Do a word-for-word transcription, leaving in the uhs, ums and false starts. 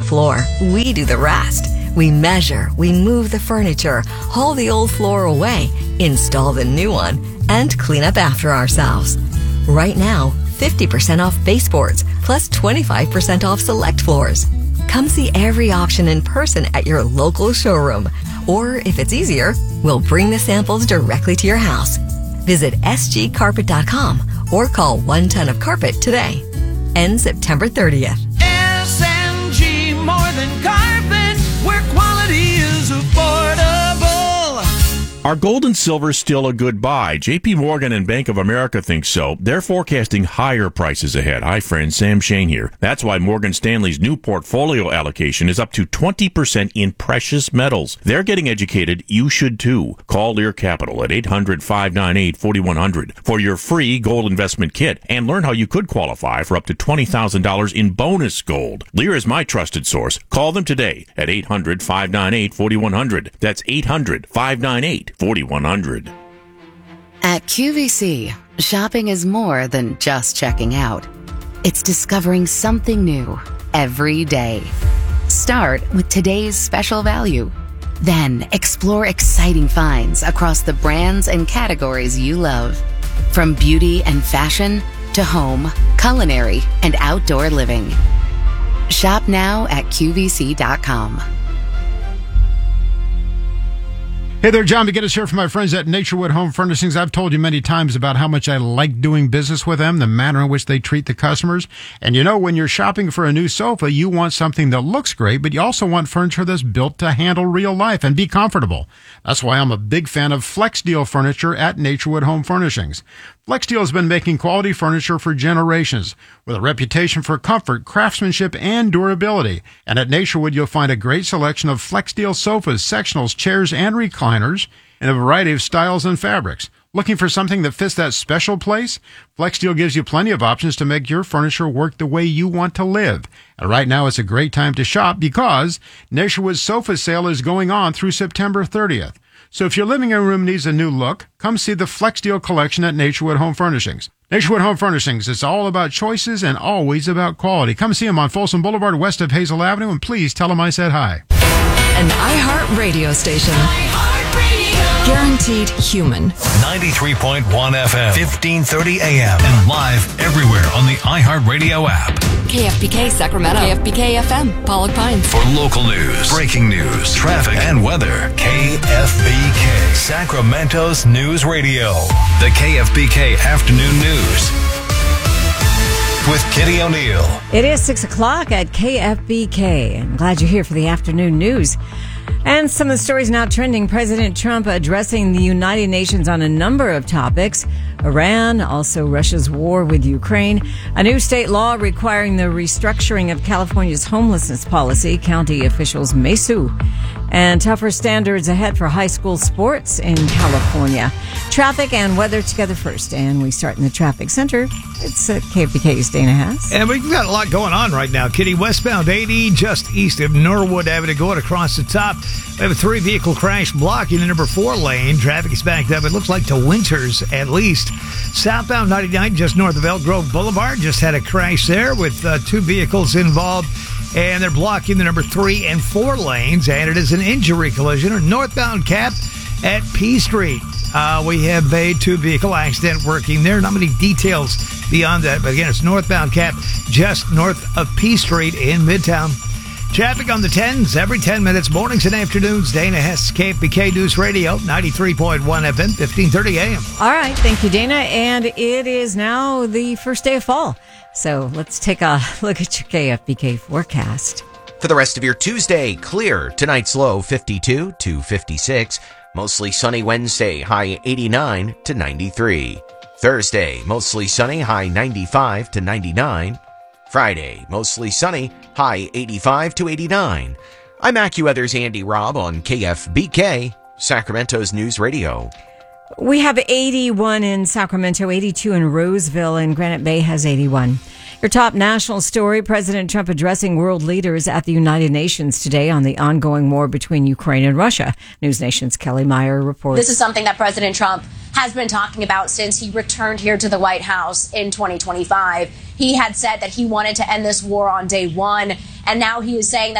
floor. We do the rest. We measure, we move the furniture, haul the old floor away, install the new one, and clean up after ourselves. Right now, fifty percent off baseboards, plus twenty-five percent off select floors. Come see every option in person at your local showroom. Or if it's easier, we'll bring the samples directly to your house. Visit s g carpet dot com or call one ton of carpet today. Ends September thirtieth. S M G, more than carpet, where quality is affordable. Are gold and silver still a good buy? J P Morgan and Bank of America think so. They're forecasting higher prices ahead. Hi, friend. Sam Shane here. That's why Morgan Stanley's new portfolio allocation is up to twenty percent in precious metals. They're getting educated. You should too. Call Lear Capital at eight hundred, five nine eight, four one zero zero for your free gold investment kit and learn how you could qualify for up to twenty thousand dollars in bonus gold. Lear is my trusted source. Call them today at eight hundred, five nine eight, four one zero zero. That's eight hundred, five nine eight, four one zero zero. At Q V C, shopping is more than just checking out. It's discovering something new every day. Start with today's special value. Then explore exciting finds across the brands and categories you love. From beauty and fashion to home, culinary, and outdoor living. Shop now at Q V C dot com. Hey there, John McGinnis here from my friends at Naturewood Home Furnishings. I've told you many times about how much I like doing business with them, the manner in which they treat the customers. And you know, when you're shopping for a new sofa, you want something that looks great, but you also want furniture that's built to handle real life and be comfortable. That's why I'm a big fan of FlexDeal furniture at Naturewood Home Furnishings. FlexDeal has been making quality furniture for generations with a reputation for comfort, craftsmanship, and durability. And at Naturewood, you'll find a great selection of FlexDeal sofas, sectionals, chairs, and recliners in a variety of styles and fabrics. Looking for something that fits that special place? FlexDeal gives you plenty of options to make your furniture work the way you want to live. And right now, it's a great time to shop because Naturewood's sofa sale is going on through September thirtieth. So if your living room needs a new look, come see the FlexDeal collection at Naturewood Home Furnishings. Naturewood Home Furnishings, it's all about choices and always about quality. Come see them on Folsom Boulevard, west of Hazel Avenue, and please tell them I said hi. An iHeart radio station. Guaranteed human. ninety-three point one F M, fifteen thirty A M, and live everywhere on the iHeartRadio app. K F B K Sacramento. K F B K F M, Pollock Pines. For local news, breaking news, traffic, and weather, K F B K, Sacramento's News Radio. The K F B K Afternoon News with Kitty O'Neill. It is six o'clock at K F B K. I'm glad you're here for the afternoon news. And some of the stories now trending. President Trump addressing the United Nations on a number of topics. Iran, also Russia's war with Ukraine. A new state law requiring the restructuring of California's homelessness policy. County officials may sue. And tougher standards ahead for high school sports in California. Traffic and weather together first. And we start in the traffic center. It's at K F B K's Dana Haas. And we've got a lot going on right now, Kitty. Westbound eighty, just east of Norwood Avenue, going across the top. We have a three-vehicle crash blocking the number four lane. Traffic is backed up, it looks like, to Winters at least. Southbound ninety-nine, just north of Elk Grove Boulevard, just had a crash there with uh, two vehicles involved. And they're blocking the number three and four lanes. And it is an injury collision. Or northbound Cap at P Street. Uh, we have a two-vehicle accident working there. Not many details beyond that. But again, it's northbound Cap just north of P Street in Midtown. Traffic on the tens every ten minutes, mornings and afternoons. Dana Hess, K F B K News Radio, ninety-three point one F M, fifteen thirty A M. All right. Thank you, Dana. And it is now the first day of fall. So let's take a look at your K F B K forecast. For the rest of your Tuesday, clear. Tonight's low fifty-two to fifty-six. Mostly sunny Wednesday, high eighty-nine to ninety-three. Thursday, mostly sunny, high ninety-five to ninety-nine. Friday, mostly sunny, high eighty-five to eighty-nine. I'm AccuWeather's Andy Robb on K F B K, Sacramento's News Radio. We have eighty-one in Sacramento, eighty-two in Roseville, and Granite Bay has eighty-one. Your top national story, President Trump addressing world leaders at the United Nations today on the ongoing war between Ukraine and Russia. News Nation's Kelly Meyer reports. This is something that President Trump has been talking about since he returned here to the White House in twenty twenty-five. He had said that he wanted to end this war on day one, and now he is saying that